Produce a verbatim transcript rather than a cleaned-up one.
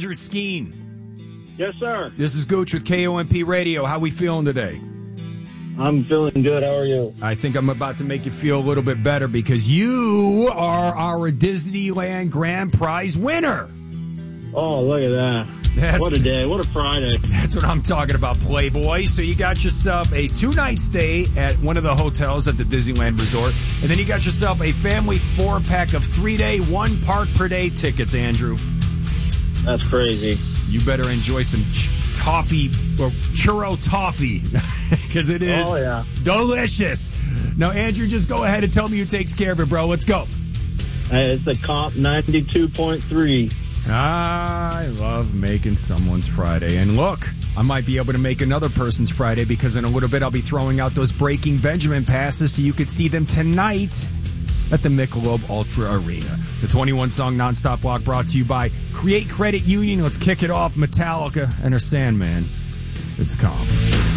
Andrew Skeen. Yes, sir. This is Gooch with K O M P Radio. How we feeling today? I'm feeling good. How are you? I think I'm about to make you feel a little bit better because you are our Disneyland Grand Prize winner. Oh, look at that. That's, what a day. What a Friday. That's what I'm talking about, Playboy. So you got yourself a two-night stay at one of the hotels at the Disneyland Resort, and then you got yourself a family four-pack of three-day, one-park-per-day tickets, Andrew. That's crazy. You better enjoy some ch- toffee or churro toffee because it is oh, yeah. delicious. Now, Andrew, just go ahead and tell me who takes care of it, bro. Let's go. Hey, it's a comp ninety-two point three. I love making someone's Friday. And look, I might be able to make another person's Friday because in a little bit I'll be throwing out those Breaking Benjamin passes so you could see them tonight at the Michelob Ultra Arena. The twenty-one song nonstop block brought to you by Create Credit Union. Let's kick it off. Metallica and her Sandman. It's calm.